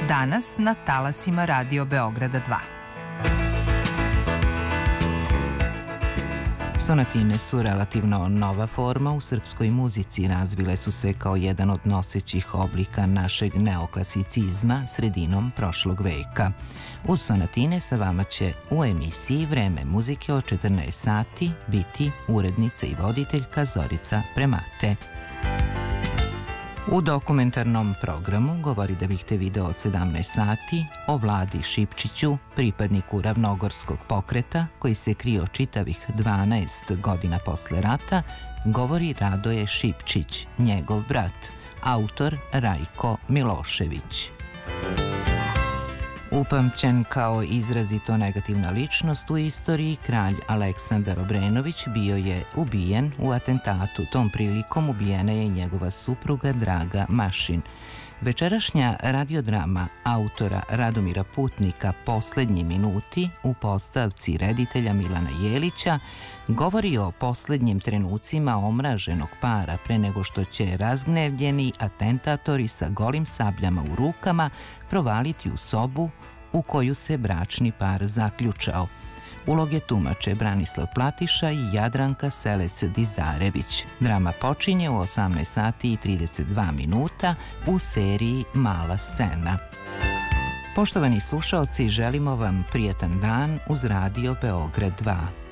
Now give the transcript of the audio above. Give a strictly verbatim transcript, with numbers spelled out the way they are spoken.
Danas na talasima Radio Beograda dva. Sonatine su relativno nova forma u srpskoj muzici, razvile su se kao jedan od nosećih oblika našeg neoklasicizma sredinom prošlog veka. Uz sonatine sa vama će u emisiji Vreme muzike od četrnaest sati biti urednica i voditeljka Zorica Premate. U dokumentarnom programu Govori da bih te video od sedamnaest sati o Vladi Šipčiću, pripadniku ravnogorskog pokreta koji se krio čitavih dvanaest godina posle rata, govori Radoje Šipčić, njegov brat, autor Rajko Milošević. Upamćen kao izrazito negativna ličnost u istoriji, kralj Aleksandar Obrenović bio je ubijen u atentatu. Tom prilikom ubijena je i njegova supruga Draga Mašin. Večerašnja radiodrama autora Radomira Putnika Poslednji minuti u postavci reditelja Milana Jelića govori o poslednjim trenucima omraženog para pre nego što će razgnevljeni atentatori sa golim sabljama u rukama provaliti u sobu u koju se bračni par zaključao. Uloge tumače Branislav Platiša i Jadranka Selec-Dizdarević. Drama počinje u osamnaest sati i trideset dva minuta u seriji Mala scena. Poštovani slušaoci, želimo vam prijetan dan uz Radio Beograd dva.